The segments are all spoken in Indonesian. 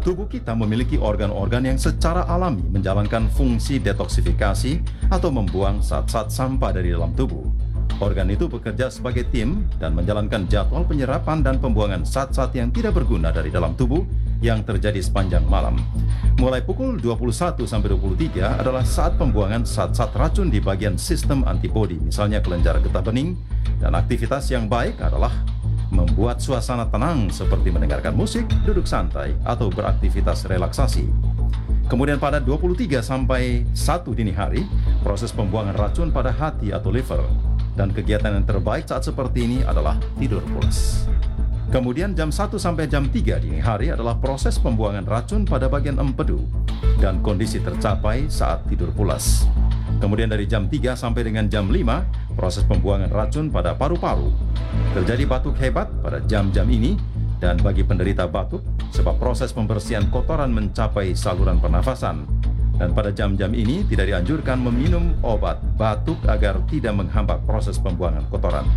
Tubuh kita memiliki organ-organ yang secara alami menjalankan fungsi detoksifikasi atau membuang zat-zat sampah dari dalam tubuh. Organ itu bekerja sebagai tim dan menjalankan jadwal penyerapan dan pembuangan zat-zat yang tidak berguna dari dalam tubuh yang terjadi sepanjang malam. Mulai pukul 21 sampai 23 adalah saat pembuangan zat-zat racun di bagian sistem antibodi, misalnya kelenjar getah bening, dan aktivitas yang baik adalah membuat suasana tenang seperti mendengarkan musik, duduk santai, atau beraktivitas relaksasi. Kemudian pada 23 sampai 1 dini hari, proses pembuangan racun pada hati atau liver. Dan kegiatan yang terbaik saat seperti ini adalah tidur pulas. Kemudian jam 1 sampai jam 3 dini hari adalah proses pembuangan racun pada bagian empedu dan kondisi tercapai saat tidur pulas. Kemudian dari jam 3 sampai dengan jam 5, proses pembuangan racun pada paru-paru. Terjadi batuk hebat pada jam-jam ini dan bagi penderita batuk sebab proses pembersihan kotoran mencapai saluran pernafasan. Dan pada jam-jam ini tidak dianjurkan meminum obat batuk agar tidak menghambat proses pembuangan kotoran.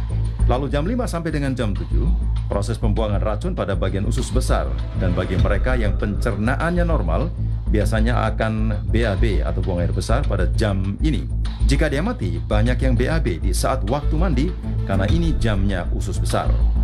Lalu jam 5 sampai dengan jam 7, proses pembuangan racun pada bagian usus besar. Dan bagi mereka yang pencernaannya normal, biasanya akan BAB atau buang air besar pada jam ini. Jika diamati, banyak yang BAB di saat waktu mandi karena ini jamnya usus besar.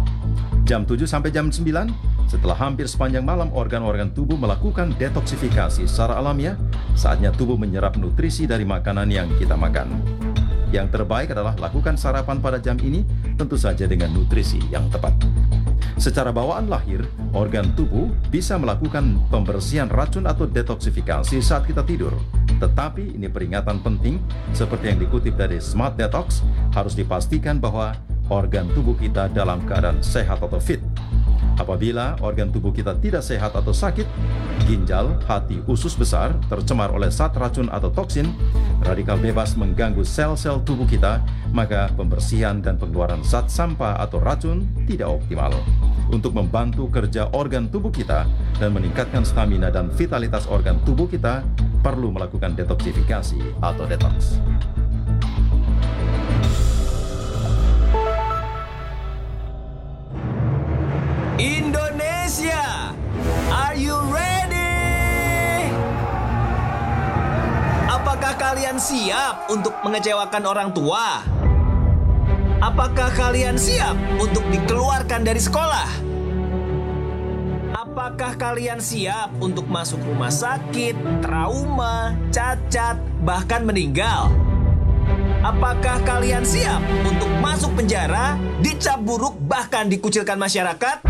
Jam 7 sampai jam 9, setelah hampir sepanjang malam organ-organ tubuh melakukan detoksifikasi secara alamiah, saatnya tubuh menyerap nutrisi dari makanan yang kita makan. Yang terbaik adalah lakukan sarapan pada jam ini, tentu saja dengan nutrisi yang tepat. Secara bawaan lahir, organ tubuh bisa melakukan pembersihan racun atau detoksifikasi saat kita tidur. Tetapi ini peringatan penting, seperti yang dikutip dari Smart Detox, harus dipastikan bahwa organ tubuh kita dalam keadaan sehat atau fit. Apabila organ tubuh kita tidak sehat atau sakit, ginjal, hati, usus besar tercemar oleh zat racun atau toksin, radikal bebas mengganggu sel-sel tubuh kita, maka pembersihan dan pengeluaran zat sampah atau racun tidak optimal. Untuk membantu kerja organ tubuh kita dan meningkatkan stamina dan vitalitas organ tubuh kita, perlu melakukan detoksifikasi atau detox. Indonesia, are you ready? Apakah kalian siap untuk mengecewakan orang tua? Apakah kalian siap untuk dikeluarkan dari sekolah? Apakah kalian siap untuk masuk rumah sakit, trauma, cacat, bahkan meninggal? Apakah kalian siap untuk masuk penjara, dicap buruk, bahkan dikucilkan masyarakat?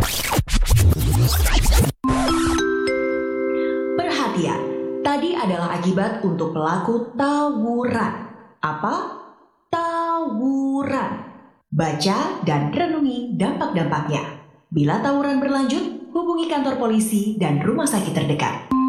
Perhatian, tadi adalah akibat untuk pelaku tawuran. Apa? Tawuran. Baca dan renungi dampak-dampaknya. Bila tawuran berlanjut, hubungi kantor polisi dan rumah sakit terdekat.